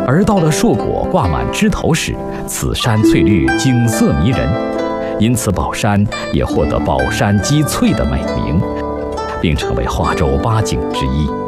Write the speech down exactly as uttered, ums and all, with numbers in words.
而到了硕果挂满枝头时，此山翠绿，景色迷人，因此宝山也获得宝山鸡翠的美名，并成为华州八景之一。